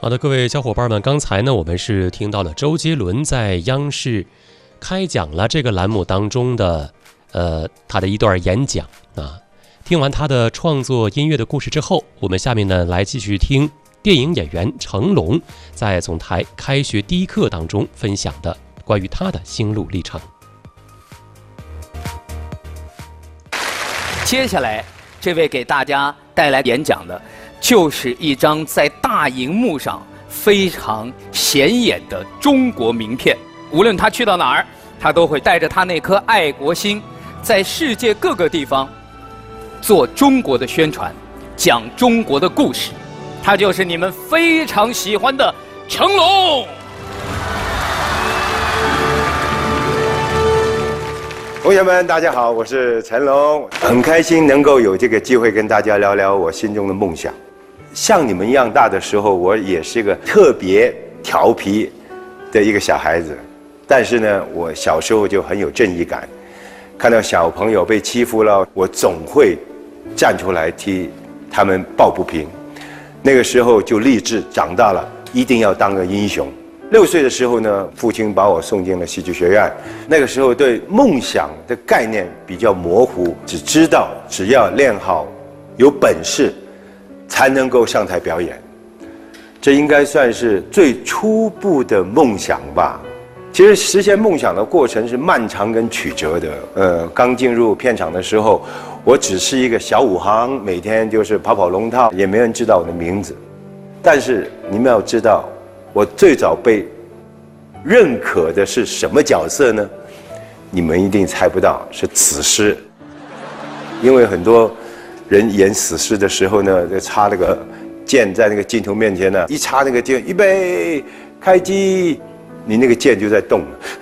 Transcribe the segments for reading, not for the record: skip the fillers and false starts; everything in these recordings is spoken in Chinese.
好的，各位小伙伴们，刚才呢，我们是听到了周杰伦在央视开讲了这个栏目当中的他的一段演讲啊。听完他的创作音乐的故事之后，我们下面呢来继续听电影演员成龙在总台开学第一课当中分享的关于他的心路历程。 接下来这位给大家带来演讲的就是一张在大荧幕上非常显眼的中国名片。无论他去到哪儿，他都会带着他那颗爱国心，在世界各个地方做中国的宣传，讲中国的故事。他就是你们非常喜欢的成龙。 同学们，大家好，我是成龙，很开心能够有这个机会跟大家聊聊我心中的梦想。像你们一样大的时候，我也是个特别调皮的一个小孩子，但是呢，我小时候就很有正义感，看到小朋友被欺负了，我总会站出来替他们抱不平。那个时候就立志，长大了一定要当个英雄。6岁的时候呢，父亲把我送进了戏剧学院。那个时候对梦想的概念比较模糊，只知道只要练好，有本事，才能够上台表演。这应该算是最初步的梦想吧。其实实现梦想的过程是漫长跟曲折的。刚进入片场的时候，我只是一个小武行，每天就是跑跑龙套，也没人知道我的名字。但是你们要知道，我最早被认可的是什么角色呢？你们一定猜不到，是死尸。因为很多人演死尸的时候呢，就插那个剑在那个镜头面前呢，一插那个剑，预备开机，你那个剑就在动。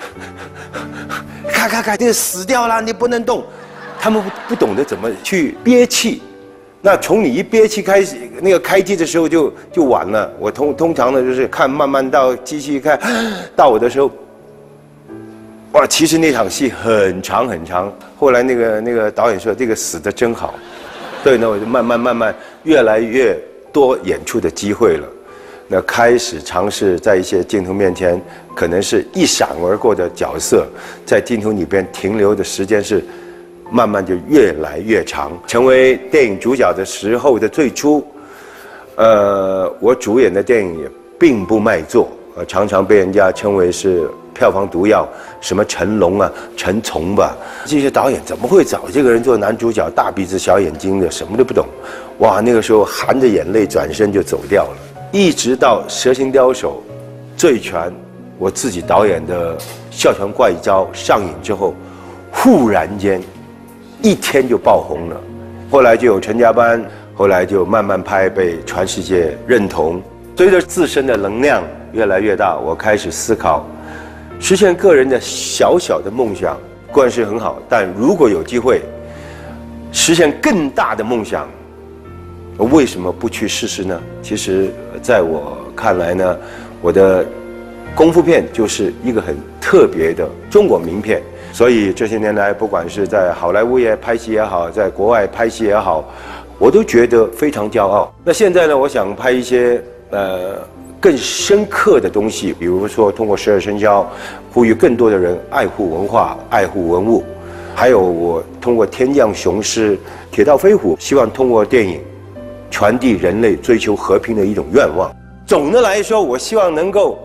咔，这个死掉了，你不能动。他们不懂得怎么去憋气。那从你一憋气开始，那个开机的时候就晚了。我通常呢就是看慢慢到机器看到我的时候，哇，其实那场戏很长很长。后来那个导演说这个死得真好，所以呢我就慢慢越来越多演出的机会了。那开始尝试在一些镜头面前，可能是一闪而过的角色，在镜头里边停留的时间是慢慢就越来越长。成为电影主角的时候的最初，我主演的电影也并不卖座，常常被人家称为是票房毒药，什么成龙啊、陈从吧，这些导演怎么会找这个人做男主角？大鼻子小眼睛的，什么都不懂。哇，那个时候含着眼泪转身就走掉了。一直到《蛇形刁手》、《醉拳》，我自己导演的《笑拳怪招》上映之后，忽然间一天就爆红了。后来就有陈家班，后来就慢慢拍，被全世界认同。随着自身的能量越来越大，我开始思考，实现个人的小小的梦想固然是很好，但如果有机会实现更大的梦想，为什么不去试试呢？其实在我看来呢，我的功夫片就是一个很特别的中国名片。所以这些年来，不管是在好莱坞也拍戏也好，在国外拍戏也好，我都觉得非常骄傲。那现在呢，我想拍一些更深刻的东西，比如说通过12生肖，呼吁更多的人爱护文化、爱护文物。还有我通过天降雄狮、铁道飞虎，希望通过电影传递人类追求和平的一种愿望。总的来说，我希望能够